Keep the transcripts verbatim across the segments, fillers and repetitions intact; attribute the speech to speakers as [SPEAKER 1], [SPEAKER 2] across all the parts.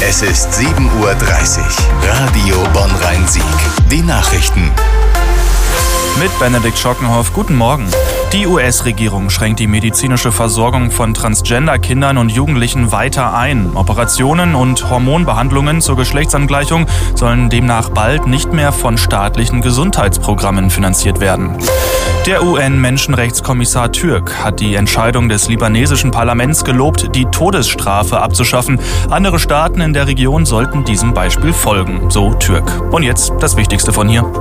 [SPEAKER 1] Es ist sieben Uhr dreißig. Radio Bonn-Rhein-Sieg. Die Nachrichten.
[SPEAKER 2] Mit Benedikt Schockenhoff, guten Morgen. Die U S-Regierung schränkt die medizinische Versorgung von Transgender-Kindern und Jugendlichen weiter ein. Operationen und Hormonbehandlungen zur Geschlechtsangleichung sollen demnach bald nicht mehr von staatlichen Gesundheitsprogrammen finanziert werden. Der U N-Menschenrechtskommissar Türk hat die Entscheidung des libanesischen Parlaments gelobt, die Todesstrafe abzuschaffen. Andere Staaten in der Region sollten diesem Beispiel folgen, so Türk. Und jetzt das Wichtigste von hier.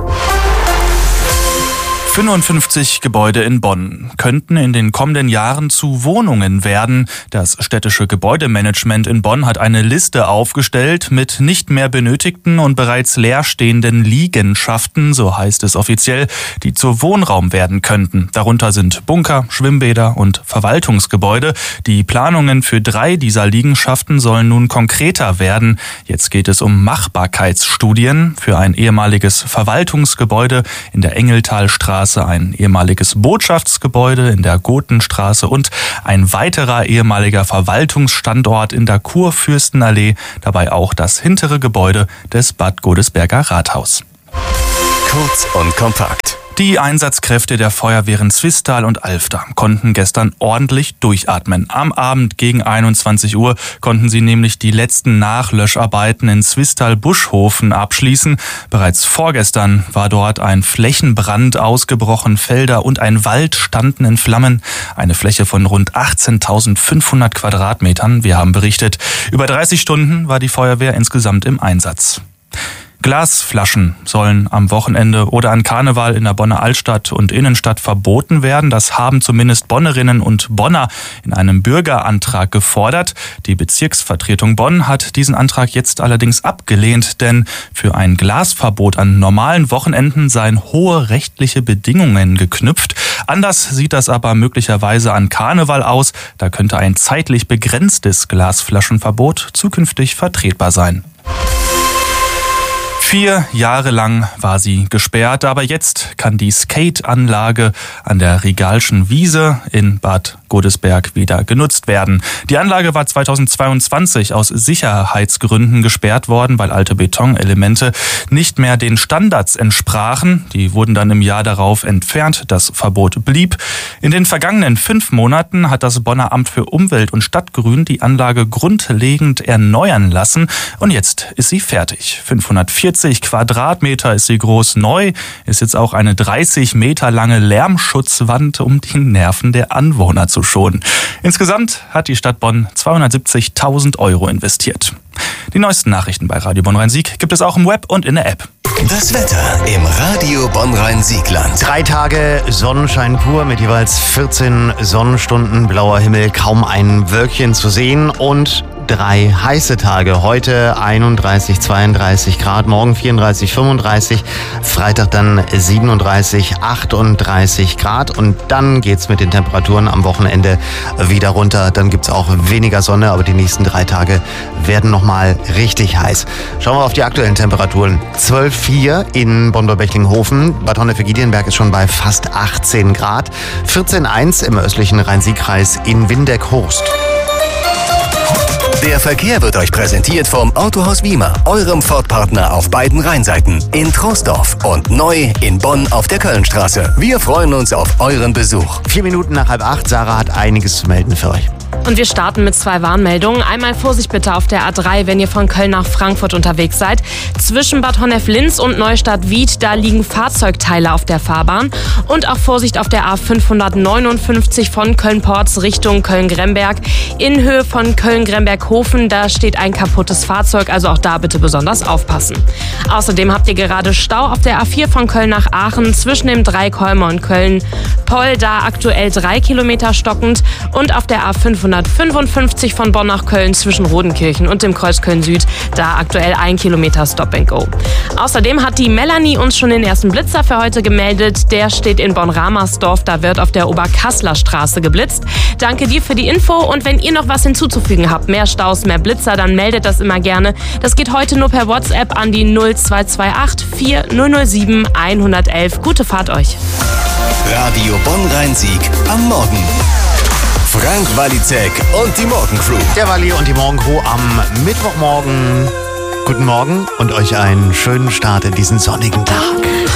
[SPEAKER 2] fünfundfünfzig Gebäude in Bonn könnten in den kommenden Jahren zu Wohnungen werden. Das städtische Gebäudemanagement in Bonn hat eine Liste aufgestellt mit nicht mehr benötigten und bereits leerstehenden Liegenschaften, so heißt es offiziell, die zu Wohnraum werden könnten. Darunter sind Bunker, Schwimmbäder und Verwaltungsgebäude. Die Planungen für drei dieser Liegenschaften sollen nun konkreter werden. Jetzt geht es um Machbarkeitsstudien für ein ehemaliges Verwaltungsgebäude in der Engeltalstraße, ein ehemaliges Botschaftsgebäude in der Gotenstraße und ein weiterer ehemaliger Verwaltungsstandort in der Kurfürstenallee, dabei auch das hintere Gebäude des Bad Godesberger Rathaus.
[SPEAKER 1] Kurz und kompakt.
[SPEAKER 2] Die Einsatzkräfte der Feuerwehren Zwistal und Alfter konnten gestern ordentlich durchatmen. Am Abend gegen einundzwanzig Uhr konnten sie nämlich die letzten Nachlöscharbeiten in Zwistal-Buschhofen abschließen. Bereits vorgestern war dort ein Flächenbrand ausgebrochen. Felder und ein Wald standen in Flammen. Eine Fläche von rund achtzehntausendfünfhundert Quadratmetern. Wir haben berichtet, über dreißig Stunden war die Feuerwehr insgesamt im Einsatz. Glasflaschen sollen am Wochenende oder an Karneval in der Bonner Altstadt und Innenstadt verboten werden. Das haben zumindest Bonnerinnen und Bonner in einem Bürgerantrag gefordert. Die Bezirksvertretung Bonn hat diesen Antrag jetzt allerdings abgelehnt, denn für ein Glasverbot an normalen Wochenenden seien hohe rechtliche Bedingungen geknüpft. Anders sieht das aber möglicherweise an Karneval aus. Da könnte ein zeitlich begrenztes Glasflaschenverbot zukünftig vertretbar sein. Vier Jahre lang war sie gesperrt, aber jetzt kann die Skate-Anlage an der Rigalschen Wiese in Bad Godesberg wieder genutzt werden. Die Anlage war zweitausendzweiundzwanzig aus Sicherheitsgründen gesperrt worden, weil alte Betonelemente nicht mehr den Standards entsprachen. Die wurden dann im Jahr darauf entfernt. Das Verbot blieb. In den vergangenen fünf Monaten hat das Bonner Amt für Umwelt und Stadtgrün die Anlage grundlegend erneuern lassen. Und jetzt ist sie fertig. fünfhundertvierzig Quadratmeter ist sie groß. Neu ist jetzt auch eine dreißig Meter lange Lärmschutzwand, um die Nerven der Anwohner zu schonen. Insgesamt hat die Stadt Bonn zweihundertsiebzigtausend Euro investiert. Die neuesten Nachrichten bei Radio Bonn-Rhein-Sieg gibt es auch im Web und in der App.
[SPEAKER 1] Das Wetter im Radio Bonn-Rhein-Siegland.
[SPEAKER 3] Drei Tage Sonnenschein pur mit jeweils vierzehn Sonnenstunden, blauer Himmel, kaum ein Wölkchen zu sehen und drei heiße Tage. Heute einunddreißig, zweiunddreißig Grad, morgen vierunddreißig, fünfunddreißig, Freitag dann siebenunddreißig, achtunddreißig Grad und dann geht's mit den Temperaturen am Wochenende wieder runter. Dann gibt's auch weniger Sonne, aber die nächsten drei Tage werden nochmal richtig heiß. Schauen wir auf die aktuellen Temperaturen. zwölf Komma vier in Bonn-Bechtlinghofen. Bad Honnef-Giedienberg ist schon bei fast achtzehn Grad. vierzehn Komma eins im östlichen Rhein-Sieg-Kreis in Windeck-Horst.
[SPEAKER 1] Der Verkehr wird euch präsentiert vom Autohaus Wiemer, eurem Ford-Partner auf beiden Rheinseiten, in Troisdorf und neu in Bonn auf der Kölnstraße. Wir freuen uns auf euren Besuch.
[SPEAKER 3] Vier Minuten nach halb acht. Sarah hat einiges zu melden für euch.
[SPEAKER 4] Und wir starten mit zwei Warnmeldungen. Einmal Vorsicht bitte auf der A drei, wenn ihr von Köln nach Frankfurt unterwegs seid. Zwischen Bad Honnef-Linz und Neustadt-Wied, da liegen Fahrzeugteile auf der Fahrbahn. Und auch Vorsicht auf der A fünfhundertneunundfünfzig von Köln-Porz Richtung Köln-Gremberg. In Höhe von Köln-Gremberg-Hofen, da steht ein kaputtes Fahrzeug, also auch da bitte besonders aufpassen. Außerdem habt ihr gerade Stau auf der A vier von Köln nach Aachen zwischen dem Dreikolmer und Köln-Poll, da aktuell drei Kilometer stockend. Und auf der A fünfhundertfünfundfünfzig von Bonn nach Köln zwischen Rodenkirchen und dem Kreuz Köln-Süd, da aktuell ein Kilometer Stop and Go. Außerdem hat die Melanie uns schon den ersten Blitzer für heute gemeldet. Der steht in Bonn-Ramersdorf, da wird auf der Oberkassler Straße geblitzt. Danke dir für die Info und wenn ihr noch was hinzuzufügen habt, mehr Staus, mehr Blitzer, dann meldet das immer gerne. Das geht heute nur per WhatsApp an die null zwei zwei acht vier null null sieben eins eins. Gute Fahrt euch.
[SPEAKER 1] Radio Bonn-Rhein-Sieg am Morgen. Frank Walizek und die Morgencrew.
[SPEAKER 3] Der Walli und die Morgencrew am Mittwochmorgen. Guten Morgen und euch einen schönen Start in diesen sonnigen Tag.